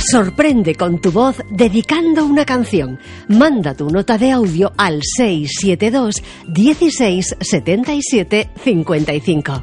Sorprende con tu voz dedicando una canción. Manda tu nota de audio al 672 16 77 55.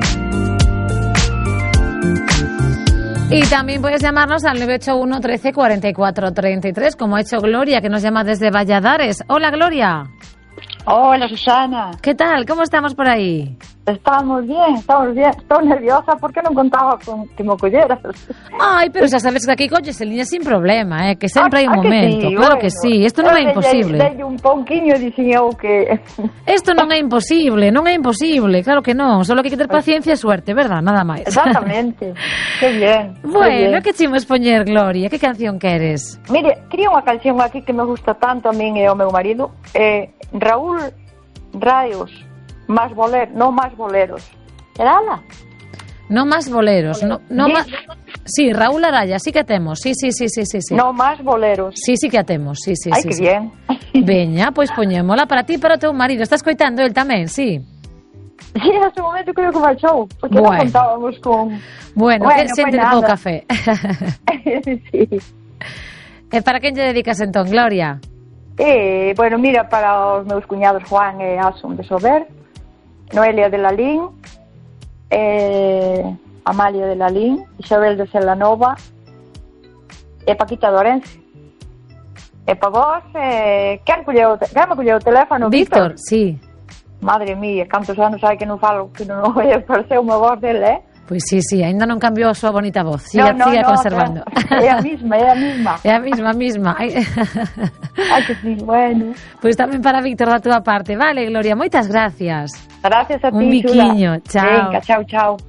Y también puedes llamarnos al 981 13 44 33, como ha hecho Gloria, que nos llama desde Valladares. Hola, Gloria. Hola, Susana. ¿Qué tal? ¿Cómo estamos por ahí? Estamos bien. Estoy nerviosa porque non contaba con que me colleras. Ay, pero xa sabes que aquí colles en línea sin problema, que sempre hai un momento. Sí, claro bueno, que sí, isto non é imposible. Dei un pouquiño e dixen eu que... Isto non é imposible, claro que non. Solo que hai que ter paciencia e suerte, verdad? Nada máis. Exactamente. Que bien. Bueno, que chimos poñer, Gloria? Que canción queres? Mire, quería unha canción aquí que me gusta tanto a min e ao meu marido. Raúl Raios, Más boleros, no más boleros. ¿Erala? No más boleros, no más... Sí, Raúl Araya, sí que temos, sí. No más boleros. Sí que a temos, sí. Ai, que bien. Veña, pois poñémola para ti e para o teu marido. Estás coitando el tamén, sí? Sí, en ese momento creo que marchou, porque non contábamos con... Bueno, que xente de pouco café. Sí. E para quen lle dedicas entón, Gloria? Bueno, mira, para os meus cuñados Juan e Asun de Sober, Noelia de Lalín, Amalia de Lalín, Isabel de Celanova e Paquita de Orense. E para vos, quen me colleu o teléfono? Víctor, sí. Madre mía, cantos anos hai que non falo, que non apareceu unha voz dele, Pois sí, ainda non cambiou a súa bonita voz. Siga conservando. É a mesma. É a mesma. Ai, que sí, bueno. Pois tamén para Víctor da túa parte. Vale, Gloria, moitas gracias. Gracias a ti, Un biquiño, chao. Venga, chao.